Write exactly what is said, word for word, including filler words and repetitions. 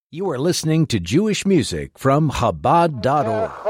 You are listening to Jewish music from Chabad dot org.